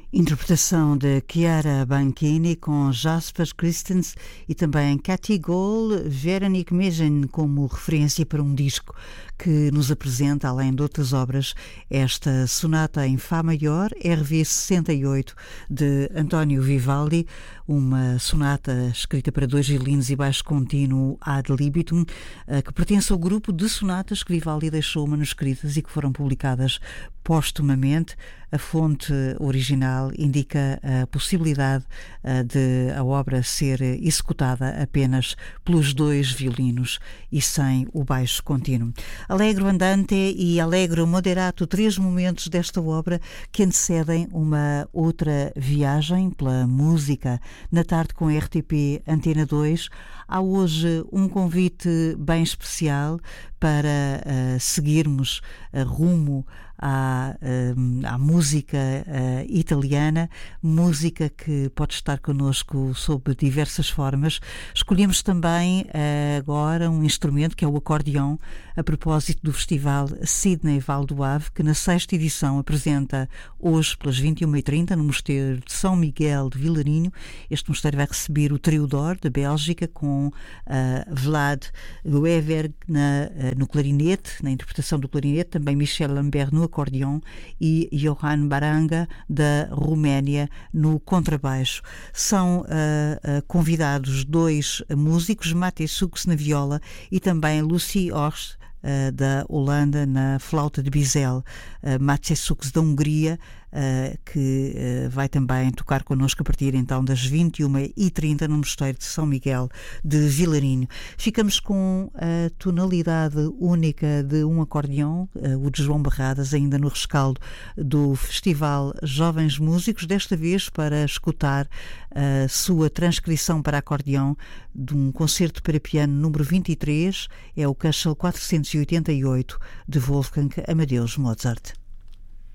Interpretação de Chiara Banchini com Jasper Christens e também Cathy Gohl, Veronique Mejen como referência para um disco que nos apresenta, além de outras obras, esta sonata em Fá maior, RV 68, de António Vivaldi, uma sonata escrita para dois violinos e baixo contínuo ad libitum, que pertence ao grupo de sonatas que Vivaldi deixou manuscritas e que foram publicadas póstumamente. A fonte original indica a possibilidade de a obra ser executada apenas pelos dois violinos e sem o baixo contínuo. Allegro andante e allegro moderato, três momentos desta obra que antecedem uma outra viagem pela música na tarde com a RTP Antena 2. Há hoje um convite bem especial para seguirmos rumo à música italiana, música que pode estar connosco sob diversas formas. Escolhemos também agora um instrumento que é o acordeão, a propósito do Festival Sydney Val do Ave, que na 6ª edição apresenta hoje pelas 21h30 no Mosteiro de São Miguel de Vilarinho. Este mosteiro vai receber o Trio d'Or da Bélgica com Vlad Gueverg no clarinete, na interpretação do clarinete, também Michel Lambert no acordeão e Johan Baranga da Roménia no contrabaixo. São convidados dois músicos, Mate Sux na viola e também Lucy Horst da Holanda na flauta de bisel, Mate Sux da Hungria, que vai também tocar connosco a partir então das 21h30 no Mosteiro de São Miguel de Vilarinho. Ficamos com a tonalidade única de um acordeão, o de João Barradas, ainda no rescaldo do Festival Jovens Músicos, desta vez para escutar a sua transcrição para acordeão de um concerto para piano número 23, é o Köchel 488 de Wolfgang Amadeus Mozart.